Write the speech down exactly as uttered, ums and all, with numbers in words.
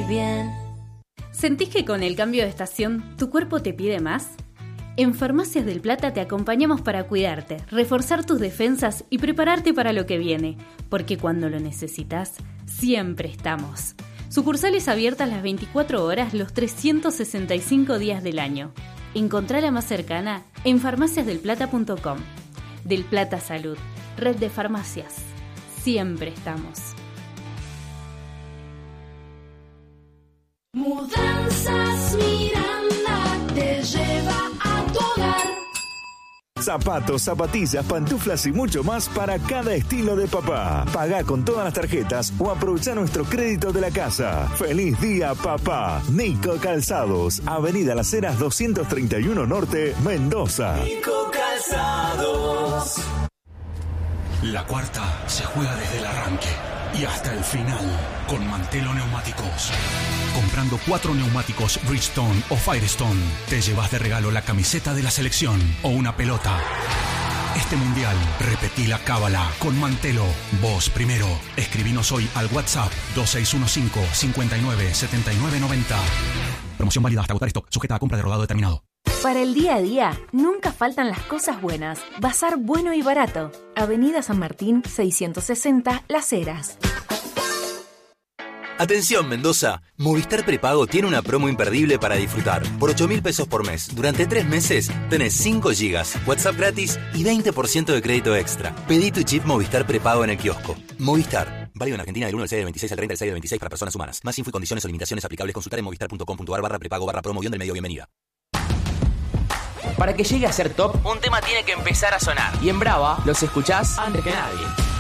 bien. ¿Sentís que con el cambio de estación tu cuerpo te pide más? En Farmacias del Plata te acompañamos para cuidarte, reforzar tus defensas y prepararte para lo que viene, porque cuando lo necesitas, siempre estamos. Sucursales abiertas las veinticuatro horas los trescientos sesenta y cinco días del año. Encontrá la más cercana en farmacias del plata punto com. Del Plata Salud, red de farmacias. Siempre estamos. Mudanzas Miranda te lleva a tu hogar. Zapatos, zapatillas, pantuflas y mucho más para cada estilo de papá. Pagá con todas las tarjetas o aprovechá nuestro crédito de la casa. ¡Feliz día, papá! Nico Calzados, Avenida Las Heras doscientos treinta y uno Norte, Mendoza. Nico Calzados. La cuarta se juega desde el arranque y hasta el final con Mantelo Neumáticos. Comprando cuatro neumáticos Bridgestone o Firestone, te llevas de regalo la camiseta de la selección o una pelota. Este mundial, repetí la cábala con Mantelo. Vos primero. Escribinos hoy al WhatsApp dos seis uno cinco, cinco nueve, siete nueve nueve cero. Promoción válida hasta agotar stock, sujeta a compra de rodado determinado. Para el día a día, nunca faltan las cosas buenas. Bazar bueno y barato. Avenida San Martín, seiscientos sesenta, Las Heras. Atención Mendoza, Movistar Prepago tiene una promo imperdible para disfrutar. Por ocho mil pesos por mes, durante tres meses, tenés cinco gigas, WhatsApp gratis y veinte por ciento de crédito extra. Pedí tu chip Movistar Prepago en el kiosco. Movistar, válido en Argentina del uno del seis del veintiséis al treinta del seis del veintiséis para personas humanas. Más info y condiciones o limitaciones aplicables consultar en movistar punto com punto ar barra prepago barra promo guión del medio bienvenida. Para que llegue a ser top, un tema tiene que empezar a sonar. Y en Brava los escuchás antes que nadie.